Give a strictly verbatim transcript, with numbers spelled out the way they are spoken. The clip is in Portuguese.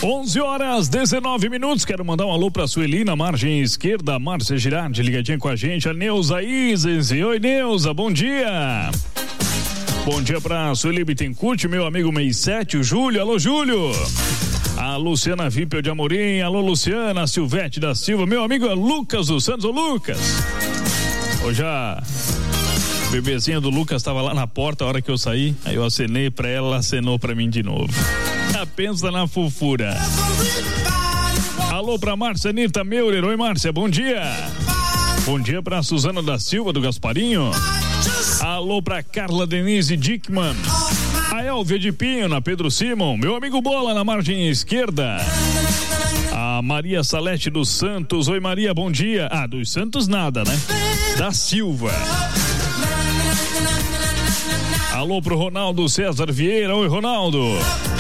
onze horas, dezenove minutos. Quero mandar um alô pra Sueli na margem esquerda. Márcia Girardi ligadinha com a gente. A Neuza Isis. Oi, Neuza, bom dia. Bom dia pra Sueli Bittencourt, meu amigo Mês sete, o Júlio. Alô, Júlio. A Luciana Vipel de Amorim. Alô, Luciana. A Silvete da Silva. Meu amigo é Lucas dos Santos. Ô, Lucas. Hoje a bebezinha do Lucas estava lá na porta a hora que eu saí. Aí eu acenei pra ela, ela acenou pra mim de novo. Pensa na fofura. Alô pra Márcia Anitta Meurer. Oi, Márcia, bom dia. Bom dia pra Suzana da Silva do Gasparinho. Alô pra Carla Denise Dickman. A Elvia de Pinho na Pedro Simon. Meu amigo Bola na margem esquerda. A Maria Salete dos Santos. Oi, Maria, bom dia. Ah, dos Santos nada, né? Da Silva. Alô pro Ronaldo César Vieira. Oi, Ronaldo.